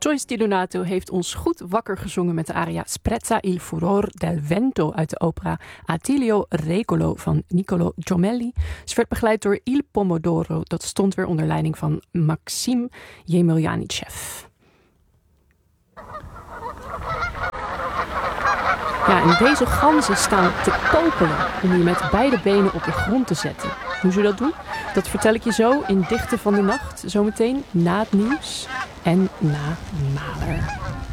Joyce Di Donato heeft ons goed wakker gezongen met de aria Sprezza il furor del vento uit de opera Attilio Recolo van Niccolò Jommelli. Ze werd begeleid door Il Pomodoro, dat stond weer onder leiding van Maxim Jemeljanitschev. Ja, en deze ganzen staan te popelen om je met beide benen op de grond te zetten. Hoe ze dat doen? Dat vertel ik je zo in Dichten van de Nacht, zometeen na het nieuws en na Mahler.